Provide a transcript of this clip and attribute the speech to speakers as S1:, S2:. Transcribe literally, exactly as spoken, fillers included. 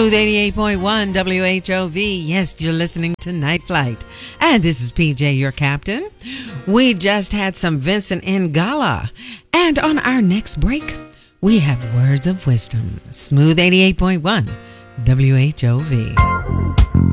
S1: Smooth eighty-eight point one W H O V. Yes, you're listening to Night Flight. And this is P J, your captain. We just had some Vincent Ingala. And on our next break, we have Words of Wisdom. Smooth eighty-eight point one W H O V.